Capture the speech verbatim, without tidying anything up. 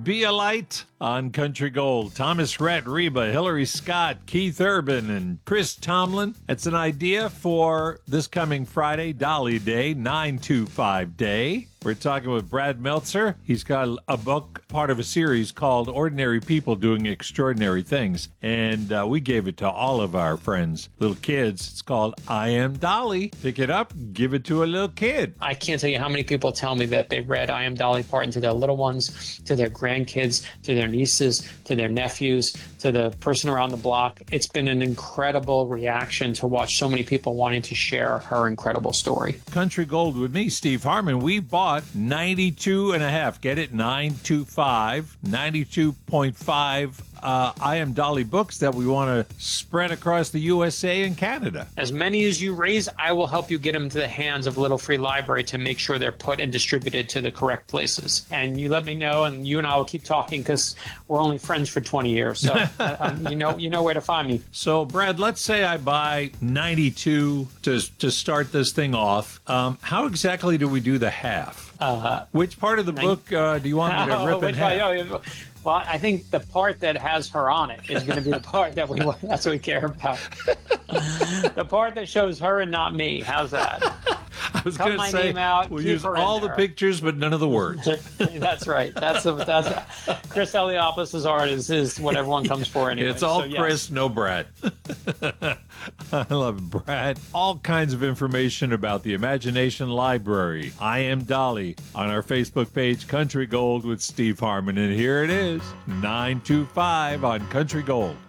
Be a Light on Country Gold. Thomas Rhett, Reba, Hillary Scott, Keith Urban, and Chris Tomlin. It's an idea for this coming Friday, Dolly Day, nine two five Day. We're talking with Brad Meltzer. He's got a book, part of a series called Ordinary People Doing Extraordinary Things. And uh, we gave it to all of our friends, little kids. It's called I Am Dolly. Pick it up, give it to a little kid. I can't tell you how many people tell me that they read I Am Dolly Parton to their little ones, to their grandkids, to their nieces, to their nephews, to the person around the block. It's been an incredible reaction to watch so many people wanting to share her incredible story. Country Gold with me, Steve Harmon. We bought ninety-two and a half. Get it? nine two five. ninety-two point five uh, I Am Dolly books that we want to spread across the U S A and Canada. As many as you raise, I will help you get them to the hands of Little Free Library to make sure they're put and distributed to the correct places. And you let me know, and you and I will keep talking because we're only friends for twenty years. So um, you know you know where to find me. So, Brad, let's say I buy ninety-two to, to start this thing off. Um, how exactly do we do the half? Uh, Which part of the book uh, do you want me to rip oh, in half? oh, Well, I think the part that has her on it is going to be the part that we that's what we care about. The part that shows her and not me. How's that? I was Cut going to my say name out, we'll keep use her in all the there. pictures but none of the words. That's right. That's a, that's Chris Eliopoulos' art is, is what everyone comes for anyway. It's all So, yes. Chris, no Brad. I love it, Brad. All kinds of information about the Imagination Library. I Am Dolly on our Facebook page, Country Gold with Steve Harmon. And here it is, nine two five on Country Gold.